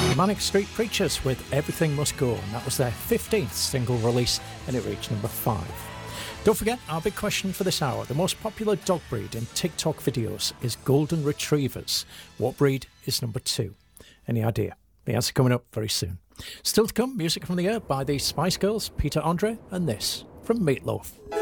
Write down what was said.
Manic Street Preachers with Everything Must Go, and that was their 15th single release, and it reached number 5. Don't forget, our big question for this hour: the most popular dog breed in TikTok videos is Golden Retrievers. What breed is number 2? Any idea? The answer coming up very soon. Still to come, music from the air by the Spice Girls, Peter Andre, and this from Meatloaf.